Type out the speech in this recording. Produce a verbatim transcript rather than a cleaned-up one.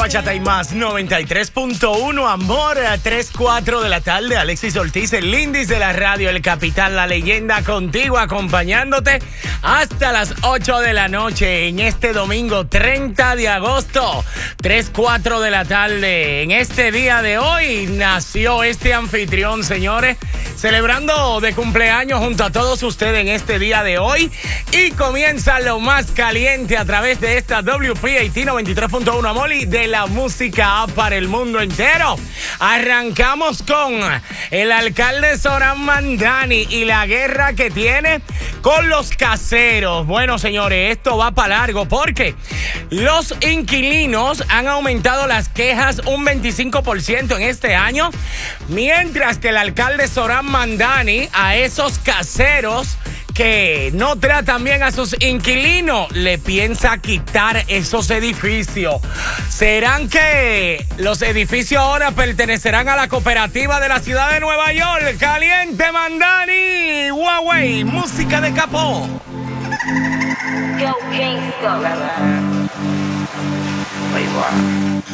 Bachata y Más noventa y tres punto uno, amor, a tres, cuatro de la tarde. Alexis Ortiz, el Lindis de la radio, el capitán, la leyenda, contigo, acompañándote hasta las ocho de la noche en este domingo treinta de agosto, tres, cuatro de la tarde. En este día de hoy nació este anfitrión, señores, celebrando de cumpleaños junto a todos ustedes en este día de hoy. Y comienza lo más caliente a través de esta W P A T noventa y tres punto uno, Amoli, de la música para el mundo entero. Arrancamos con el alcalde Zoran Mandani y la guerra que tiene con los caseros. Bueno, señores, esto va para largo porque los inquilinos han aumentado las quejas un veinticinco por ciento en este año, mientras que el alcalde Zoran Mandani a esos caseros que no tratan bien a sus inquilinos le piensa quitar esos edificios. ¿Serán que los edificios ahora pertenecerán a la cooperativa de la ciudad de Nueva York? Caliente Mandani, Huawei, música de capó. Yo, Kingston.